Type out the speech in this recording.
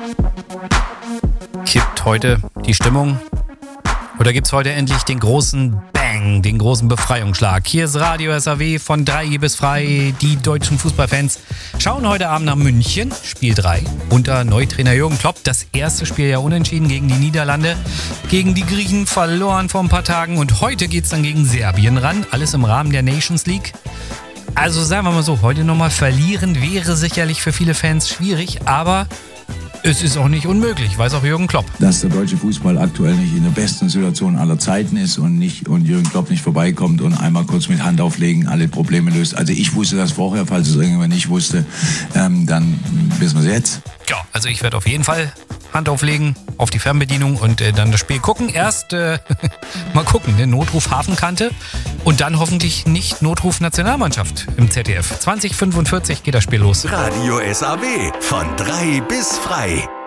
Kippt heute die Stimmung? Oder gibt's heute endlich den großen Bang, den großen Befreiungsschlag? Hier ist Radio SAW von 3 bis frei. Die deutschen Fußballfans schauen heute Abend nach München, Spiel 3, unter Neutrainer Jürgen Klopp. Das erste Spiel ja unentschieden gegen die Niederlande, gegen die Griechen verloren vor ein paar Tagen. Und heute geht's dann gegen Serbien ran, alles im Rahmen der Nations League. Also sagen wir mal so, heute nochmal verlieren wäre sicherlich für viele Fans schwierig, aber es ist auch nicht unmöglich, weiß auch Jürgen Klopp. Dass der deutsche Fußball aktuell nicht in der besten Situation aller Zeiten ist und Jürgen Klopp nicht vorbeikommt und einmal kurz mit Hand auflegen alle Probleme löst. Also ich wusste das vorher, falls es irgendjemand nicht wusste, dann wissen wir es jetzt. Ja, also ich werde auf jeden Fall Hand auflegen auf die Fernbedienung und dann das Spiel gucken. Erst mal gucken, ne? Notruf Hafenkante und dann hoffentlich nicht Notruf Nationalmannschaft im ZDF. 20:45 geht das Spiel los. Radio SAW von 3 bis frei.